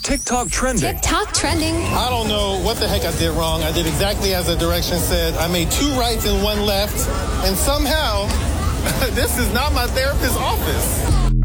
TikTok trending. TikTok trending. I don't know what the heck I did wrong. I did exactly as the directions said. I made 2 rights and 1 left. And somehow, this is not my therapist's office.